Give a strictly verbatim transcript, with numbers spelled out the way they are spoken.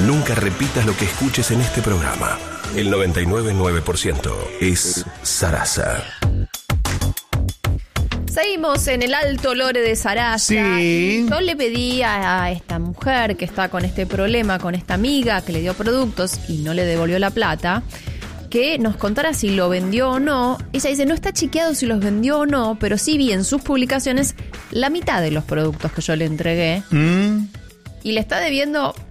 Nunca repitas lo que escuches en este programa. El noventa y nueve punto nueve por ciento es Sarasa. Seguimos en el Alto Lore de Sarasa. Sí. Yo le pedí a esta mujer que está con este problema, con esta amiga que le dio productos y no le devolvió la plata, que nos contara si lo vendió o no. Ella dice, no está chequeado si los vendió o no, pero sí vi en sus publicaciones la mitad de los productos que yo le entregué. Mm. Y le está debiendo